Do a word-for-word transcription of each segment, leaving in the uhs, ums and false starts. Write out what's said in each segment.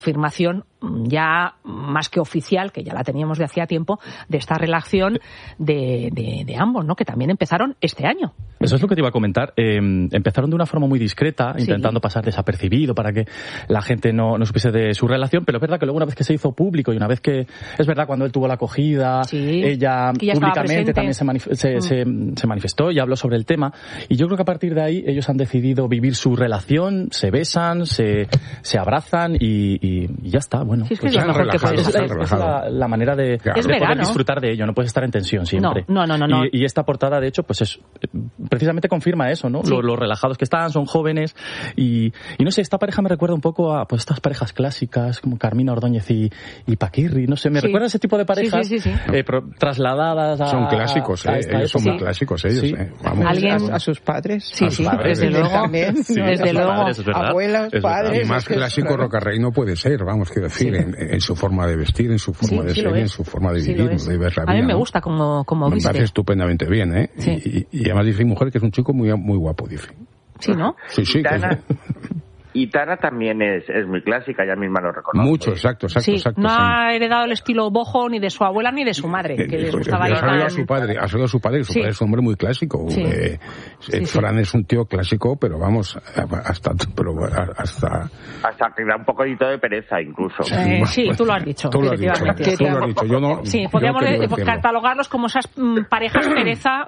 afirmación ya más que oficial, que ya la teníamos de hacía tiempo, de esta relación de, de, de ambos, ¿no? Que también empezaron este año. Eso es lo que te iba a comentar. Eh, empezaron de una forma muy discreta, sí. intentando pasar desapercibido para que la gente no, no supiese de su relación, pero es verdad que luego una vez que se hizo público y una vez que, es verdad, cuando él tuvo la acogida, sí. ella públicamente también se, manif- se, mm. se, se manifestó y habló sobre el tema, y yo creo que a partir de ahí ellos han decidido vivir su relación, se besan, se, se abrazan y, y, y ya está. Bueno, sí, es que pues es lo mejor que puedes hacer. Es, es la, la manera de, claro. de poder disfrutar de ello, no puedes estar en tensión siempre. No, no, no, no. Y, y esta portada, de hecho, pues es precisamente confirma eso, ¿no? Sí. Los, los relajados que están, son jóvenes y, y no sé, esta pareja me recuerda un poco a pues estas parejas clásicas como Carmina Ordóñez y, y Paquirri, no sé, me sí. recuerda a ese tipo de parejas sí, sí, sí, sí. Eh, pro, trasladadas a... Son clásicos, a, a eh, ellos son sí. muy clásicos ellos, sí. eh. Vamos. ¿Alguien? A, a sus padres. Sí, sí, padres, desde luego. También, sí, ¿no? desde luego. Padres, es abuelos, es padres. Y más clásico Rocarrey no puede ser, vamos, quiero decir, sí. en, en su forma de vestir, en su forma sí, de sí ser, en su forma de sí vivir, de ver la vida. A mí me ¿no? gusta como, como me viste. parece estupendamente bien, ¿eh? Sí. Y, y además dice mi mujer que es un chico muy, muy guapo, dice. Sí, ¿no? Sí, sí. Tana, que es... Y Tana también es, es muy clásica, ella misma lo reconoce. Mucho, exacto, exacto. Sí, exacto, no sí. ha heredado el estilo bojo ni de su abuela ni de su madre, que les gustaba ir ha salido tan... a su padre, ha salido a su padre, su sí. padre es un hombre muy clásico. Sí. Eh, sí, Fran sí. es un tío clásico, pero vamos, hasta... Pero hasta... hasta que da un poquito de pereza, incluso. Eh, sí, tú lo has dicho. Tú lo has dicho, tú lo has dicho. Yo no, sí, podríamos yo de, catalogarlos como esas mm, parejas pereza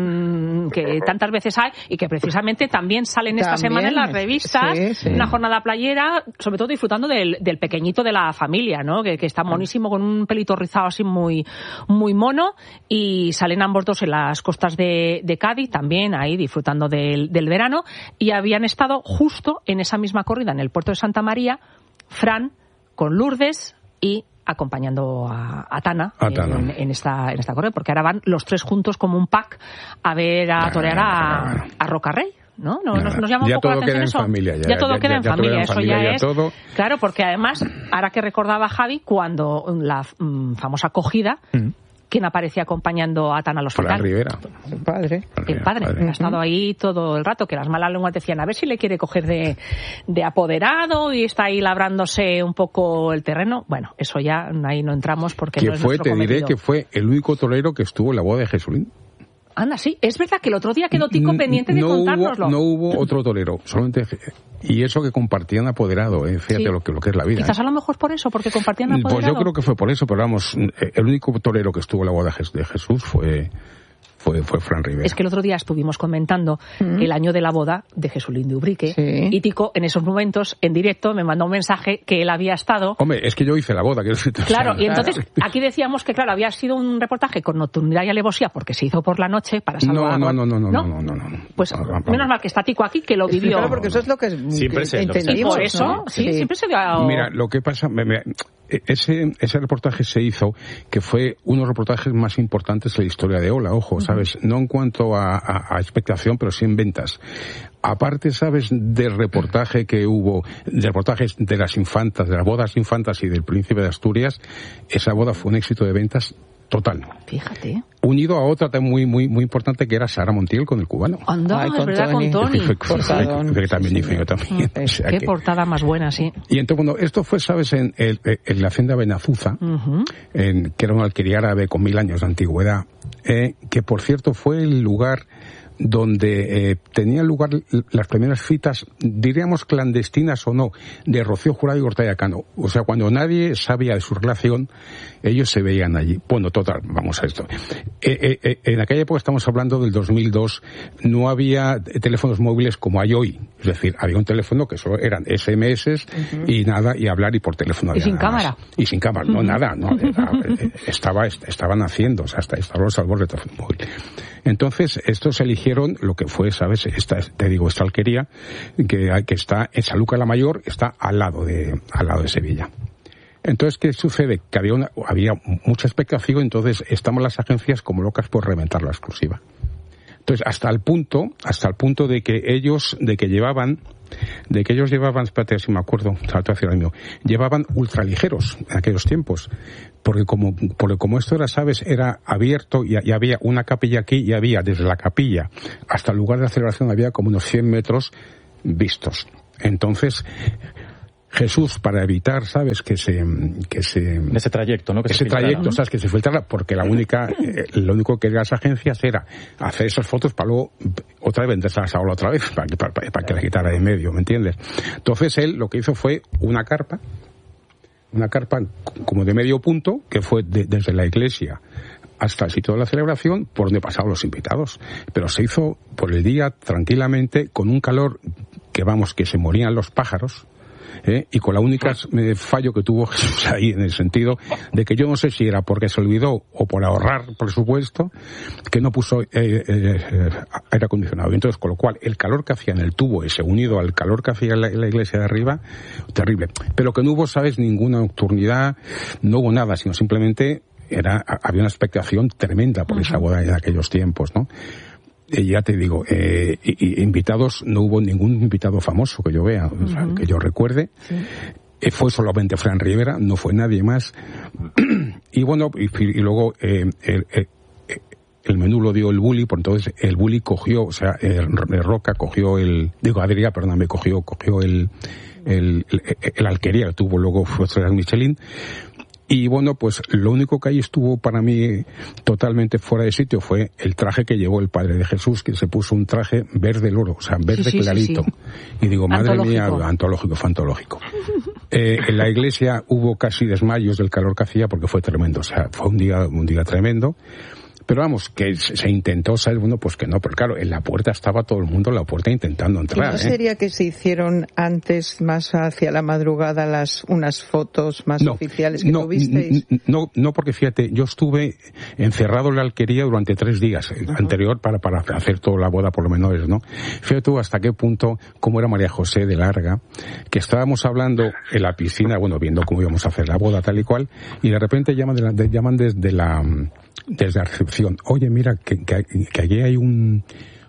mm, que tantas veces hay y que precisamente también salen esta también, semana en las revistas, sí, sí. una jornada playera, sobre todo disfrutando del, del pequeñito de la familia, ¿no? Que, que está monísimo con un pelito rizado así muy, muy mono, y salen ambos dos en las costas de, de Cádiz, también ahí disfrutando del, del verano, y habían estado justo en esa misma corrida en el puerto de Santa María, Fran con Lourdes y acompañando a, a Tana, a Tana. En, en esta en esta corrida, porque ahora van los tres juntos como un pack a ver a torear a, a Rocarrey. ¿No? No nos, nos llama un ya poco todo la atención queda eso. En familia, ya, ya todo ya, queda ya, en ya familia, en eso familia, ya, ya es. Todo... Claro, porque además, ahora que recordaba Javi, cuando la mm, famosa acogida, mm. ¿quién aparecía acompañando a Tana al hospital? Fran Rivera. El padre. El padre, padre. Ha estado ahí todo el rato, que las malas lenguas decían a ver si le quiere coger de, de apoderado y está ahí labrándose un poco el terreno. Bueno, eso ya ahí no entramos porque que no es fue, nuestro te cometido. diré que fue el único torero que estuvo en la boda de Jesulín. Anda, sí, es verdad que el otro día quedó Tico pendiente de no contárnoslo. Hubo, no hubo otro torero, solamente... Y eso que compartían apoderado, eh, fíjate sí. lo, que, lo que es la vida. Quizás eh. a lo mejor por eso, porque compartían apoderado. Pues yo creo que fue por eso, pero vamos, el único torero que estuvo en la boda de Jesús fue... Fue, fue Fran Rivera. Es que el otro día estuvimos comentando mm. el año de la boda de Jesulín de Ubrique, sí. y Tico en esos momentos, en directo, me mandó un mensaje que él había estado... Hombre, es que yo hice la boda. Que... Claro, y entonces aquí decíamos que, claro, había sido un reportaje con nocturnidad y alevosía porque se hizo por la noche para salvar... No, no, no, no, no, no, no, no, no. Pues no, no, no. menos mal que está Tico aquí, que lo vivió. Claro, porque eso es lo que siempre se entendimos, y por eso, ¿no? sí, sí, siempre se dio... Mira, lo que pasa... Me, me, Ese, ese reportaje se hizo, que fue uno de los reportajes más importantes de la historia de Ola, ojo, ¿sabes? Uh-huh. No en cuanto a, a, a expectación, pero sí en ventas. Aparte, ¿sabes?, del reportaje que hubo, de reportajes de las infantas, de las bodas infantas y del príncipe de Asturias, esa boda fue un éxito de ventas total. Fíjate. Unido a otra muy muy muy importante que era Sara Montiel con el cubano. Anda, Ay, es verdad, Tony. con Tony. Que, que, que, que también hice yo también. O sea, Qué que... portada más buena, sí. Y entonces, bueno, esto fue, ¿sabes?, en, en, en la hacienda Benazuza, uh-huh. en, que era una alquería árabe con mil años de antigüedad, eh, que por cierto fue el lugar donde eh, tenían lugar las primeras citas, diríamos clandestinas o no, de Rocío Jurado y Hortaya Cano. O sea, cuando nadie sabía de su relación, ellos se veían allí. Bueno, total, vamos a esto. Eh, eh, en aquella época, estamos hablando del dos mil dos, no había teléfonos móviles como hay hoy. Es decir, había un teléfono que solo eran ese eme ese uh-huh. y nada, y hablar y por teléfono. Y sin cámara. Más. Y sin cámara, no, uh-huh. nada, no. Era, estaba, estaban haciendo, o sea, hasta estaban los albores de teléfono móvil. Entonces, estos eligieron lo que fue, ¿sabes? Esta, te digo, esta alquería, que, que está en Sanlúcar la Mayor, está al lado de, al lado de Sevilla. Entonces, ¿qué sucede? Que había una, había mucha expectación, entonces estamos las agencias como locas por reventar la exclusiva. Entonces, hasta el punto, hasta el punto de que ellos, de que llevaban, de que ellos llevaban, espérate si me acuerdo, mío, llevaban ultraligeros en aquellos tiempos, porque como, porque como esto era, sabes, era abierto y, y había una capilla aquí y había desde la capilla hasta el lugar de la celebración había como unos cien metros vistos. Entonces, Jesús, para evitar, ¿sabes? Que se... que se ese trayecto, ¿no? Que ese se trayecto, ¿no? ¿sabes? Que se filtrara, porque la única, eh, lo único que las agencias era hacer esas fotos para luego otra vez vendérselas a Ola otra vez, para, para, para, para que la quitara de medio, ¿me entiendes? Entonces él lo que hizo fue una carpa, una carpa como de medio punto, que fue de, desde la iglesia hasta el sitio de la celebración, por donde pasaban los invitados. Pero se hizo por el día, tranquilamente, con un calor que, vamos, que se morían los pájaros, ¿eh? Y con la única eh, fallo que tuvo Jesús ahí, en el sentido de que yo no sé si era porque se olvidó o por ahorrar presupuesto, que no puso eh, eh, eh, aire acondicionado. Y entonces, con lo cual, el calor que hacía en el tubo ese, unido al calor que hacía en la, en la iglesia de arriba, terrible. Pero que no hubo, ¿sabes?, ninguna nocturnidad, no hubo nada, sino simplemente era había una expectación tremenda por uh-huh. esa boda en aquellos tiempos, ¿no? Eh, ya te digo, eh, y, y invitados, no hubo ningún invitado famoso que yo vea, uh-huh. o sea, que yo recuerde. Sí. Eh, fue solamente Fran Rivera, no fue nadie más. Y bueno, y, y luego eh, el, el, el menú lo dio el Bulli, por entonces el Bulli cogió, o sea, el, el Roca cogió el, digo, Adrià, perdón, me cogió, cogió el, el, el, el Alquería, que tuvo luego fue Michelin. Y bueno, pues lo único que ahí estuvo para mí totalmente fuera de sitio fue el traje que llevó el Padre de Jesús, que se puso un traje verde loro, o sea, verde sí, sí, clarito. Sí, sí. Y digo, madre antológico. mía, antológico, fue antológico. Eh, en la iglesia hubo casi desmayos del calor que hacía porque fue tremendo, o sea, fue un día, un día tremendo. Pero vamos, que se intentó saber, bueno, pues que no, pero claro, en la puerta estaba todo el mundo en la puerta intentando entrar. ¿No sería ¿eh? que se hicieron antes, más hacia la madrugada, las unas fotos más no, oficiales que no, tuvisteis? No, no, porque fíjate, yo estuve encerrado en la Alquería durante tres días, uh-huh. anterior, para, para hacer toda la boda por los menores, ¿no? Fíjate tú hasta qué punto, cómo era María José de larga, que estábamos hablando en la piscina, bueno, viendo cómo íbamos a hacer la boda tal y cual, y de repente llaman, de la, de, llaman desde la... desde la recepción, oye, mira, que, que, que allí hay un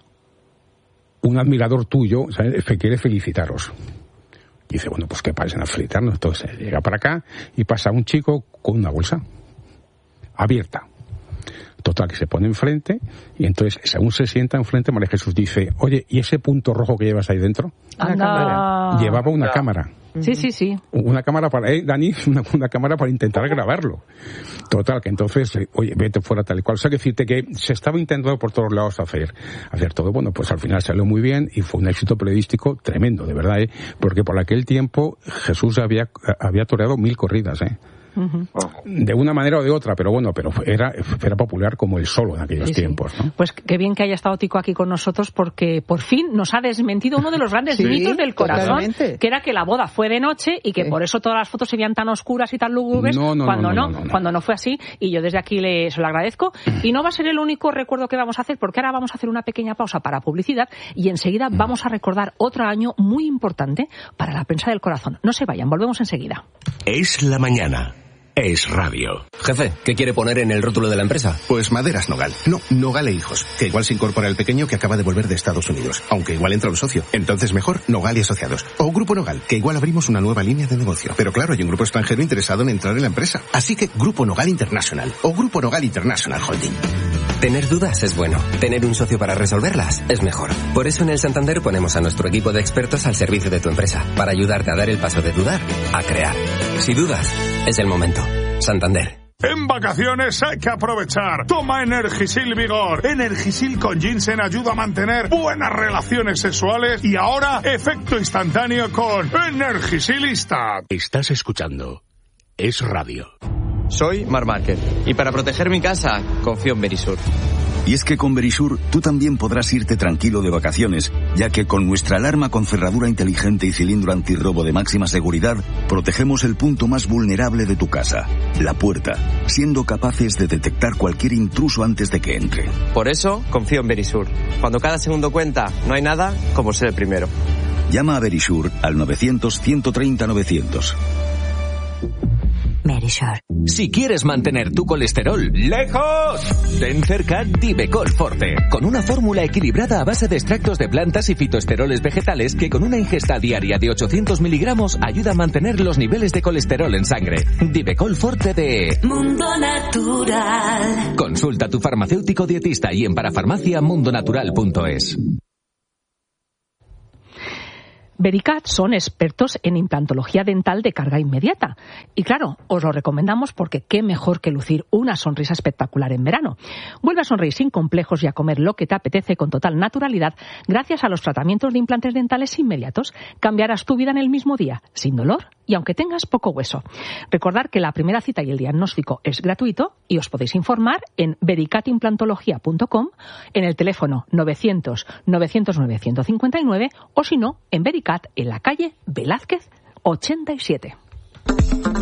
un admirador tuyo, ¿sabes?, que quiere felicitaros. Y dice, bueno, pues que pasen a felicitarnos. Entonces llega para acá y pasa un chico con una bolsa abierta. Total, que se pone enfrente y entonces, según se sienta enfrente, María Jesús dice, oye, ¿y ese punto rojo que llevas ahí dentro? Una cámara. Llevaba una no. cámara. Sí, sí, sí. Una cámara para, eh, Dani, una, una cámara para intentar grabarlo. Total, que entonces, oye, vete fuera tal y cual. O sea, que decirte que se estaba intentando por todos lados hacer, hacer todo. Bueno, pues al final salió muy bien y fue un éxito periodístico tremendo, de verdad, eh. Porque por aquel tiempo Jesús había, había toreado mil corridas, eh. Uh-huh. De una manera o de otra, pero bueno, pero era, era popular como el solo en aquellos sí, tiempos, ¿no? Pues qué bien que haya estado Tico aquí con nosotros, porque por fin nos ha desmentido uno de los grandes sí, mitos del corazón, totalmente. Que era que la boda fue de noche y que sí. por eso todas las fotos se veían tan oscuras y tan lúgubres, no, no, cuando no, no, no, no, no, cuando no fue así, y yo desde aquí le, se lo agradezco. Y no va a ser el único recuerdo que vamos a hacer, porque ahora vamos a hacer una pequeña pausa para publicidad y enseguida mm. vamos a recordar otro año muy importante para la prensa del corazón. No se vayan, volvemos enseguida. Es la mañana. Es radio. Jefe, ¿qué quiere poner en el rótulo de la empresa? Pues Maderas Nogal. No, Nogal e Hijos. Que igual se incorpora el pequeño que acaba de volver de Estados Unidos. Aunque igual entra un socio. Entonces mejor Nogal y Asociados. O Grupo Nogal, que igual abrimos una nueva línea de negocio. Pero claro, hay un grupo extranjero interesado en entrar en la empresa. Así que Grupo Nogal International. O Grupo Nogal International Holding. Tener dudas es bueno. Tener un socio para resolverlas es mejor. Por eso en el Santander ponemos a nuestro equipo de expertos al servicio de tu empresa. Para ayudarte a dar el paso de dudar a crear. Si dudas, es el momento. Santander. En vacaciones hay que aprovechar. Toma Energisil Vigor. Energisil con ginseng ayuda a mantener buenas relaciones sexuales y ahora efecto instantáneo con Energisilista. Estás escuchando Es Radio. Soy Mar Márquez y para proteger mi casa confío en Verisur. Y es que con Verisur tú también podrás irte tranquilo de vacaciones, ya que con nuestra alarma con cerradura inteligente y cilindro antirrobo de máxima seguridad, protegemos el punto más vulnerable de tu casa, la puerta, siendo capaces de detectar cualquier intruso antes de que entre. Por eso confío en Verisur. Cuando cada segundo cuenta, no hay nada como ser el primero. Llama a Verisur al novecientos, ciento treinta, novecientos. Verisur. Si quieres mantener tu colesterol lejos, ten cerca Divecol Forte, con una fórmula equilibrada a base de extractos de plantas y fitoesteroles vegetales que con una ingesta diaria de ochocientos miligramos ayuda a mantener los niveles de colesterol en sangre. Divecol Forte de Mundo Natural. Consulta a tu farmacéutico dietista y en parafarmacia mundonatural punto es. Vericat son expertos en implantología dental de carga inmediata. Y claro, os lo recomendamos porque qué mejor que lucir una sonrisa espectacular en verano. Vuelve a sonreír sin complejos y a comer lo que te apetece con total naturalidad gracias a los tratamientos de implantes dentales inmediatos. Cambiarás tu vida en el mismo día, sin dolor y aunque tengas poco hueso. Recordad que la primera cita y el diagnóstico es gratuito y os podéis informar en vericatimplantología punto com, en el teléfono novecientos novecientos nueve ciento cincuenta y nueve o si no, en Vericat en la calle Velázquez ochenta y siete.